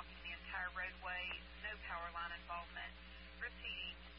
walking the entire roadway, no power line involvement, proceeding